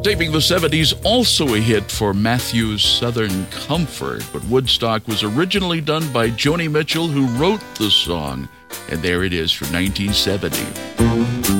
Taping the 70s, also a hit for Matthew's Southern Comfort, but Woodstock was originally done by Joni Mitchell, who wrote the song. And there it is from 1970.